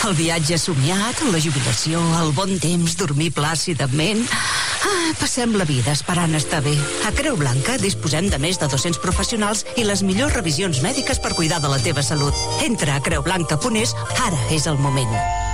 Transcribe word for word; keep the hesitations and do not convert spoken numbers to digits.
El viatge somiat, la jubilació, el bon temps, dormir plàcidament... Ah, passem la vida esperant estar bé. A Creu Blanca disposem de més de dos-cents professionals i les millors revisions mèdiques per cuidar de la teva salut. Entra a creu blanca punt es, ara és el moment.